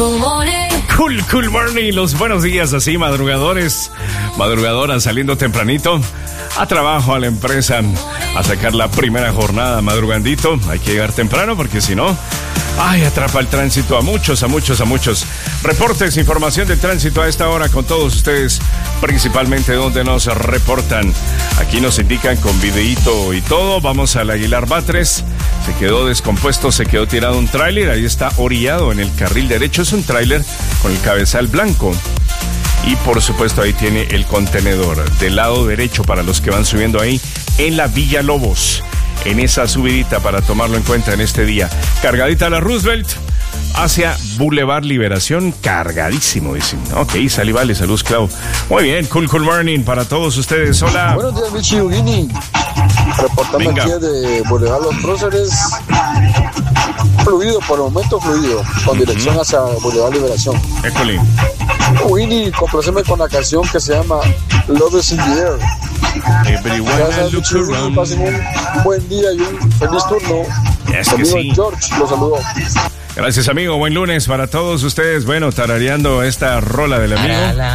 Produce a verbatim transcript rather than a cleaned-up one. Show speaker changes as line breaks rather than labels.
Cool, cool morning, los buenos días así, madrugadores, madrugadoras saliendo tempranito a trabajo, a la empresa, a sacar la primera jornada madrugandito. Hay que llegar temprano porque si no, ay, atrapa el tránsito a muchos, a muchos, a muchos. Reportes, información de tránsito a esta hora con todos ustedes, principalmente donde nos reportan. Aquí nos indican con videíto y todo. Vamos al Aguilar Batres. Se quedó descompuesto, se quedó tirado un tráiler. Ahí está orillado en el carril derecho. Es un tráiler con el cabezal blanco. Y por supuesto ahí tiene el contenedor del lado derecho para los que van subiendo ahí en la Villa Lobos. En esa subidita para tomarlo en cuenta en este día. Cargadita la Roosevelt hacia Boulevard Liberación, cargadísimo, dicen. Ok, salí, vale, saludos, Clau. Muy bien, cool, cool morning para todos ustedes. Hola.
Buenos días, Michi Ugini. Reportando
Venga.
aquí de Boulevard Los Próceres. Fluido, por el momento fluido, con dirección uh-huh. hacia Boulevard Liberación.
École.
Ugini, compláceme con la canción que se llama Love is in the Air. Gracias, Michi Ugini. Pasen un buen día y un feliz turno.
Es que sí.
George, los saludo.
Gracias, amigo. Buen lunes para todos ustedes. Bueno, tarareando esta rola del amigo.